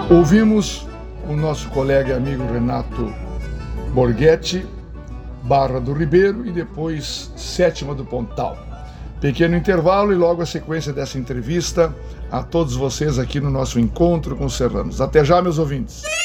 Ouvimos o nosso colega e amigo Renato Borghetti, Barra do Ribeiro e depois Sétima do Pontal. Pequeno intervalo e logo a sequência dessa entrevista a todos vocês aqui no nosso Encontro com os Serranos. Até já, meus ouvintes.